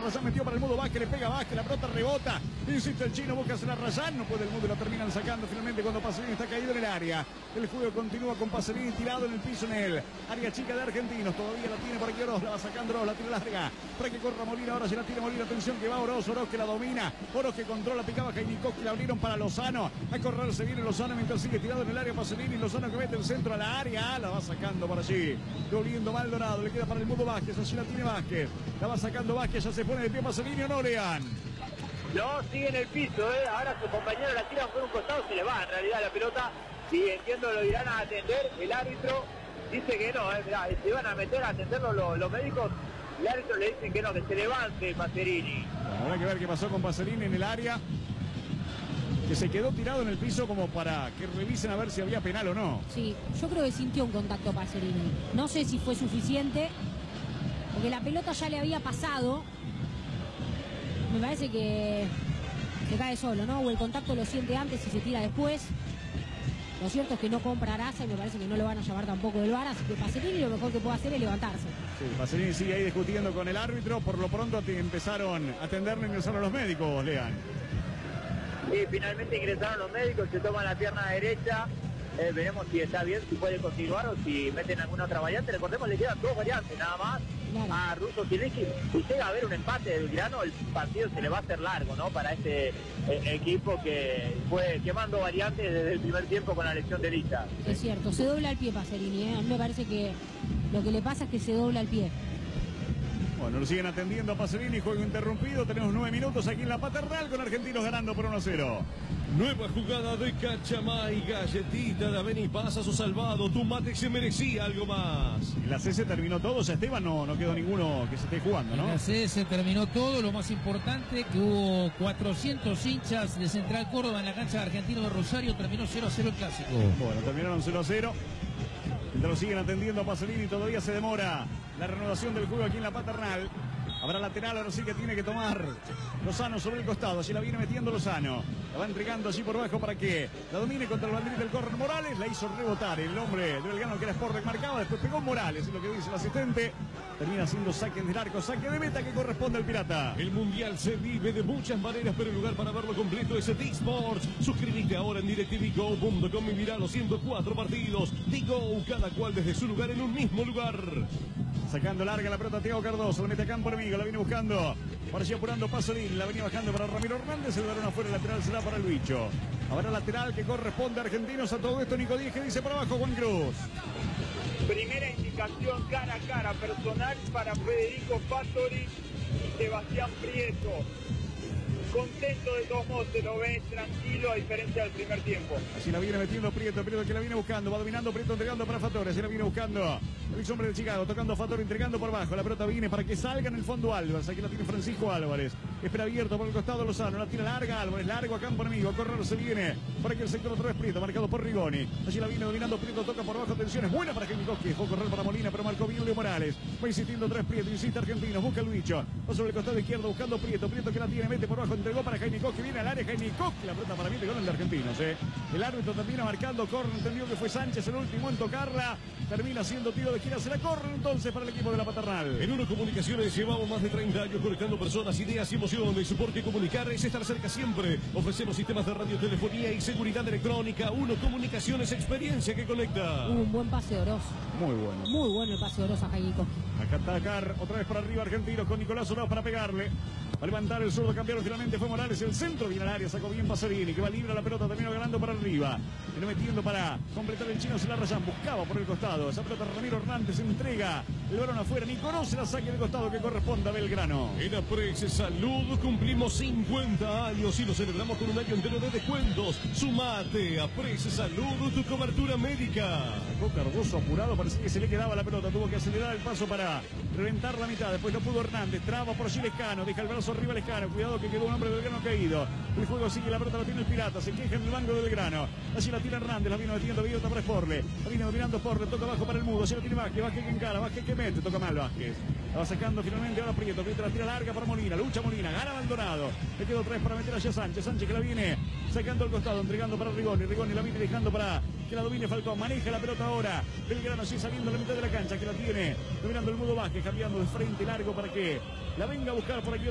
Rayán metió para el Mudo Vázquez, le pega Vázquez, la pelota rebota. Insiste el chino, busca la Rayán, no puede el Mudo, la terminan sacando finalmente cuando Pasolini está caído en el área. El juego continúa con Pasolini tirado en el piso en el área chica de Argentinos. Todavía la tiene por aquí Oroz, la va sacando Oroz, la tira larga para que corra Molina. Ahora se la tira Molina, atención que va Oroz, Oroz que la domina, Oroz que controla, picaba Jainikov, que la abrieron para Lozano. A correrse viene Lozano mientras sigue tirado en el área Pasolini. Lozano que mete el centro a la área, la va sacando por allí. Volviendo Maldonado, le queda para el Mudo Vázquez, allí la tiene Vázquez. La va sacando Vázquez, ya se pone de pie Pasolini o no, Lean. No, sigue en el piso, ahora su compañero la tiran por un costado, se le va en realidad la pelota. Y entiendo lo irán a atender, el árbitro dice que no, mirá, se iban a meter a atenderlo los médicos. El árbitro le dicen que no, que se levante Pasolini. Habrá que ver qué pasó con Pasolini en el área, que se quedó tirado en el piso como para que revisen a ver si había penal o no. Sí, yo creo que sintió un contacto Pasolini. No sé si fue suficiente, porque la pelota ya le había pasado. Me parece que se cae solo, ¿no? O el contacto lo siente antes y se tira después. Lo cierto es que no compra Araza y me parece que no lo van a llamar tampoco del VAR, así que Pasolini lo mejor que puede hacer es levantarse. Sí, Pasolini sigue ahí discutiendo con el árbitro. Por lo pronto empezaron a atenderlo, ingresaron los médicos, Lean. Sí, finalmente ingresaron los médicos, se toman la pierna derecha. Veremos si está bien, si puede continuar o si meten alguna otra variante. Recordemos, le quedan 2 variantes nada más. Claro. A Russo Zielinski. Si llega a haber un empate de Belgrano, el partido se le va a hacer largo, ¿no? Para este equipo que fue quemando variantes desde el primer tiempo con la elección de lista. Es cierto, se dobla el pie Pasolini, A mí me parece que lo que le pasa es que se dobla el pie. Bueno, lo siguen atendiendo a Pasolini, juego interrumpido. Tenemos 9 minutos aquí en la Paternal con Argentinos ganando por 1-0. Nueva jugada de Cachamay, galletita de Aveni, pasazo salvado, tu mate se merecía algo más. En la CS terminó todo, ya Esteban no quedó ninguno que se esté jugando, ¿no? En la CS terminó todo, lo más importante que hubo 400 hinchas de Central Córdoba en la cancha de Argentinos de Rosario, terminó 0-0 el clásico. Bueno, terminaron 0-0. Mientras lo siguen atendiendo a Pasolini, todavía se demora la renovación del juego aquí en la Paternal. Habrá lateral, ahora sí que tiene que tomar Lozano sobre el costado. Allí la viene metiendo Lozano. La va entregando allí por abajo para que la domine contra el banderín del córner Morales. La hizo rebotar el hombre de Belgrano que era Sporting marcaba. Después pegó Morales, es lo que dice el asistente. Termina siendo saque del arco, saque de meta que corresponde al Pirata. El Mundial se vive de muchas maneras, pero el lugar para verlo completo es D-Sports. Suscríbete ahora en DirecTVGo.com y mirá los 104 partidos. D-Go, cada cual desde su lugar en un mismo lugar. Sacando larga la pelota Thiago Cardoso, la mete a campo enemigo, la viene buscando. Por allí apurando Pasolini, la venía bajando para Ramiro Hernández, el balón afuera, lateral será para el bicho. Habrá lateral que corresponde a Argentinos. A todo esto Nico Díez que dice por abajo Juan Cruz. Primera indicación cara a cara personal para Federico Fattori y Sebastián Prieto. Contento de todos modos, se lo ve tranquilo a diferencia del primer tiempo. Así la viene metiendo Prieto que la viene buscando, va dominando Prieto, entregando para Fattori, así la viene buscando el hombre de Chicago, tocando a Fattori, entregando por abajo, la pelota viene para que salga en el fondo Álvarez, aquí la tiene Francisco Álvarez, espera abierto por el costado Lozano, la tira larga Álvarez, largo a campo enemigo, a correr se viene, por aquí el sector otra vez Prieto, marcado por Rigoni, allí la viene dominando Prieto, toca por abajo, atención, es buena para Jainikov, dejó correr para Molina, pero marcó bien Leo Morales, va insistiendo otra vez Prieto, insiste Argentinos, busca el bicho, va sobre el costado izquierdo buscando Prieto que la tiene, mete por abajo, entregó para Jainikov, que viene al área, Jainikov, que la pelota para mí de gol de Argentinos, El árbitro termina marcando córner, entendió que fue Sánchez el último en tocarla, termina siendo tiro de esquina, se la corre entonces para el equipo de la Paternal. En Uno Comunicaciones llevamos más de 30 años conectando personas, ideas y emociones, porque comunicar es estar cerca siempre. Ofrecemos sistemas de radiotelefonía y seguridad electrónica. Uno Comunicaciones, experiencia que conecta. Un buen pase de Oroz. Muy bueno. Muy bueno el pase de Oroz a Jainikov. Acá atacar otra vez por arriba Argentinos con Nicolás Oroz para pegarle. Va a levantar el zurdo, cambiaron finalmente, fue Morales, el centro viene al área, sacó bien Pasolini, que va libre a la pelota, terminó ganando para arriba. Viene metiendo para completar el chino, se la Rayán, buscaba por el costado, esa pelota Ramiro Hernández entrega el balón afuera, ni conoce la saque del costado que corresponde a Belgrano. En Aprece Salud cumplimos 50 años y lo celebramos con un año entero de descuentos. Sumate, Aprece Salud, tu cobertura médica. Sacó Cardoso apurado, parecía que se le quedaba la pelota, tuvo que acelerar el paso para reventar la mitad, después no pudo Hernández, traba por allí Lescano, deja el brazo arriba Lescano, cuidado que quedó un hombre de Belgrano caído. El juego sigue, la pelota la tiene el Pirata, se queja en el banco de Belgrano. Allí la tira Hernández, la vino metiendo abierta para Sporle. La viene dominando Sporle, toca abajo para el Mudo, allí la tiene Vázquez, Vázquez que encara, Vázquez que mete, toca mal Vázquez. La va sacando finalmente ahora Prieto la tira larga para Molina, lucha Molina, gana Maldonado. Le quedó 3 para meter allá Sánchez, Sánchez que la viene sacando al costado, entregando para Rigoni, Rigoni la viene dejando para que la domine Falcón, maneja la pelota ahora. Belgrano sigue saliendo a la mitad de la cancha, que la tiene dominando el Mudo Vázquez, cambiando de frente largo para que la venga a buscar por aquí.